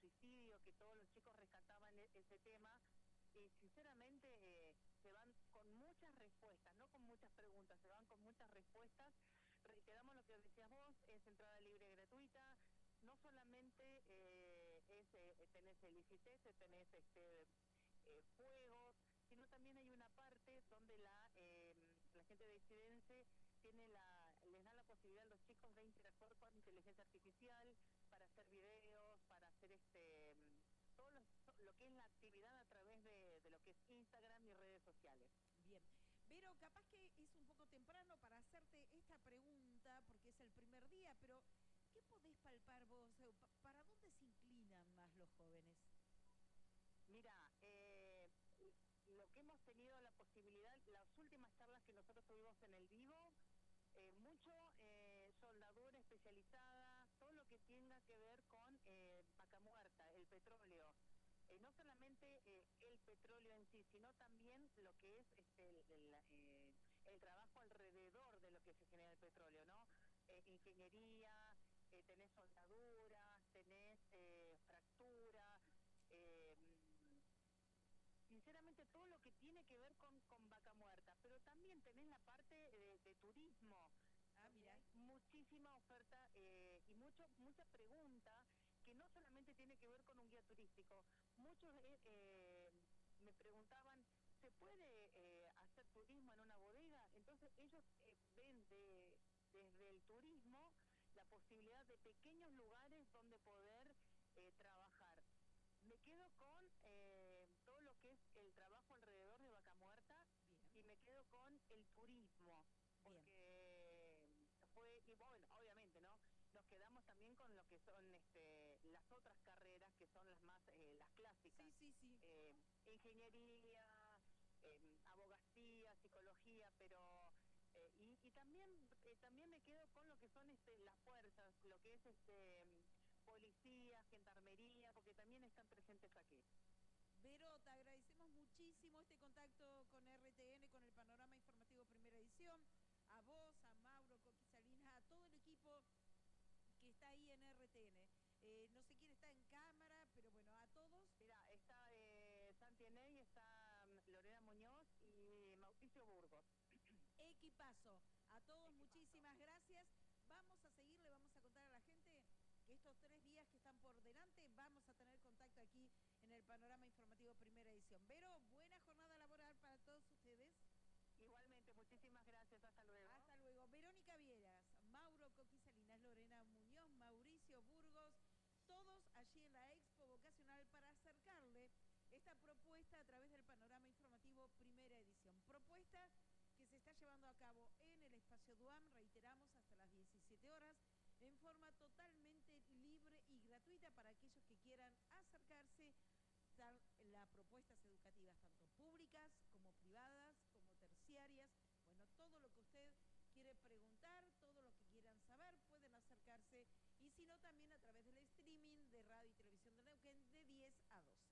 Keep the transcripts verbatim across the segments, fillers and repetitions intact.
suicidio, que todos los chicos rescataban e ese tema, y sinceramente eh, se van con muchas respuestas, no con muchas preguntas, se van con muchas respuestas. Reiteramos lo que decías vos, es entrada libre y gratuita, no solamente eh, es, eh, tenés el I C I T E S, tenés este, eh, juegos, sino también hay una parte donde la, eh, la gente de Incidense tiene la, les da la posibilidad a los chicos de interactuar con inteligencia artificial para hacer videos, para hacer este todo lo, lo que es la actividad a través de, de lo que es Instagram y redes sociales. Bien. Vero, capaz que es un poco temprano para hacerte esta pregunta, porque es el primer día, pero ¿qué podés palpar vos? ¿Para dónde se inclinan más los jóvenes? Mira, eh, lo que hemos tenido la posibilidad, las últimas charlas que nosotros tuvimos en el vivo, eh, mucho eh, soldadura especializada, todo lo que tenga que ver con eh, vaca muerta, el petróleo. Eh, no solamente eh, el petróleo en sí, sino también lo que es este, el, el, eh, el trabajo alrededor de lo que se genera el petróleo, ¿no? Eh, ingeniería, eh, tenés soldadura, tenés eh, fractura, eh, sinceramente todo lo que tiene que ver con, con vaca muerta, pero también tenés la parte de, de turismo. Ah, mira. Hay muchísima oferta eh, y mucho mucha pregunta que no solamente tiene que ver con un guía turístico. Muchos eh, eh, me preguntaban, ¿se puede eh, hacer turismo en una bodega? Entonces ellos eh, ven de, desde el turismo la posibilidad de pequeños lugares donde poder eh, trabajar. Me quedo con eh, todo lo que es el trabajo alrededor de Vaca Muerta. Bien. Y me quedo con el turismo, porque Bien. fue, y bueno, obviamente, ¿no? Nos quedamos también con lo que son este, las otras carreras, que son las más, eh, las clásicas. Sí, sí, sí. Eh, ingeniería, eh, abogacía, psicología, pero... Eh, y, y también eh, también me quedo con lo que son este, las fuerzas, lo que es este policía, gendarmería, porque también están presentes aquí. Vero, te agradecemos muchísimo este contacto con R T N, con el Panorama Informativo Primera Edición, a vos, a Mauro, Coqui Salinas, a todo el equipo que está ahí en R T N. Eh, no sé quién está en cámara, pero bueno, a todos. Mira, está eh, Santi Eney, está um, Lorena Muñoz y Mauricio Burgos. Equipazo. A todos, Equipazo. Muchísimas gracias. Vamos a seguir, le vamos a contar a la gente que estos tres días que están por delante vamos a tener contacto aquí en el Panorama Informativo Primera Edición. Vero, buena jornada laboral para todos ustedes. Igualmente, muchísimas gracias, hasta luego. Hasta luego. Verónica Vieras, Mauro Coqui Salinas, Lorena Muñoz, Mauricio Burgos, todos allí en la Expo Vocacional para acercarle esta propuesta a través del Panorama Informativo Primera Edición. Propuesta que se está llevando a cabo en el espacio DUAM, reiteramos, hasta las diecisiete horas, en forma totalmente libre y gratuita para aquellos que quieran acercarse a las propuestas educativas, tanto públicas como privadas, como terciarias. Bueno, todo lo que usted quiere preguntar, todo lo que quieran saber, pueden acercarse, y si no, también a través del streaming de Radio y Televisión de Neuquén de diez a doce.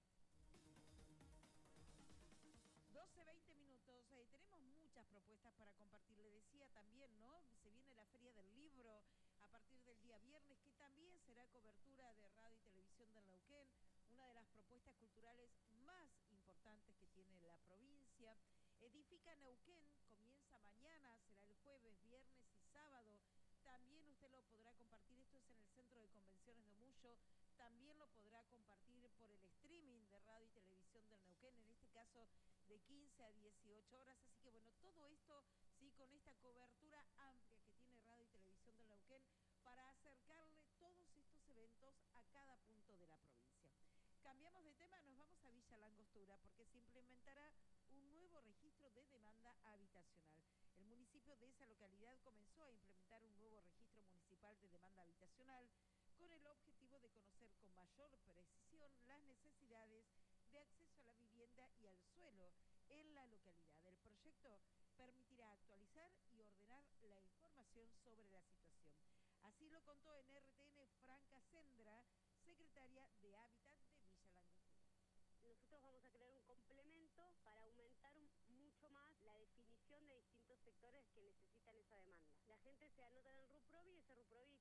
doce, veinte minutos, eh, tenemos muchas propuestas para compartir. Le decía también, ¿no? Se viene la Feria del Libro a partir del día viernes, que también será cobertura de Radio y Televisión del Neuquén, una de las propuestas culturales más importantes que tiene la provincia. Edifica Neuquén comienza mañana, será el jueves, viernes y sábado. También usted lo podrá compartir, esto es en el Centro de Convenciones de Muyo, también lo podrá compartir por el streaming de Radio y Televisión del Neuquén, en este caso de quince a dieciocho horas. Así que bueno, todo esto, sí, con esta cobertura amplia que tiene Radio y Televisión del Neuquén para acercarle todos estos eventos a cada punto de la provincia. Cambiamos de tema, nos vamos a Villa Langostura, porque se implementará un nuevo registro de demanda habitacional. El municipio de esa localidad comenzó a implementar un nuevo registro municipal de demanda habitacional con el objetivo de conocer con mayor precisión las necesidades de acceso a la vivienda y al suelo en la localidad. El proyecto permitirá actualizar y ordenar la información sobre la situación. Así lo contó en R T N Franca Sendra, secretaria de Hábitat de Villa Langostura. Nosotros vamos a crear un complemento para aumentar un, mucho más la definición de distintos sectores que necesitan esa demanda. La gente se anota en el RUPROVI y ese RUPROVI